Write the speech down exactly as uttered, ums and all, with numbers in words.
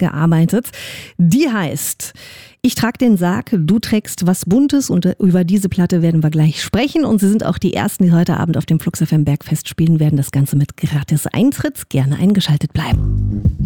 gearbeitet. Die heißt Ich trag den Sarg, du trägst was Buntes und über diese Platte werden wir gleich sprechen. Und sie sind auch die Ersten, die heute Abend auf dem Flux F M Bergfest spielen werden. Das Ganze mit gratis Eintritt. Gerne eingeschaltet bleiben.